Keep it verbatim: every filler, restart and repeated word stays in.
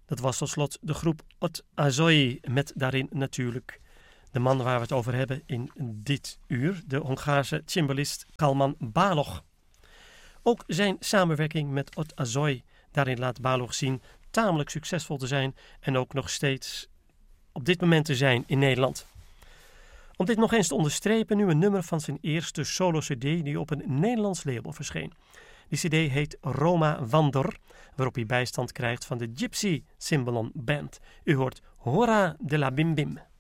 Dat was tot slot de groep Ot Azoy met daarin natuurlijk de man waar we het over hebben in dit uur, de Hongaarse cembalist Kalman Balogh. Ook zijn samenwerking met Ot Azoy, daarin laat Balogh zien tamelijk succesvol te zijn en ook nog steeds op dit moment te zijn in Nederland. Om dit nog eens te onderstrepen, nu een nummer van zijn eerste solo-cd die op een Nederlands label verscheen. Die cd heet Roma Wander, waarop hij bijstand krijgt van de Gypsy Cymbalom Band. U hoort Hora de la Bim Bim.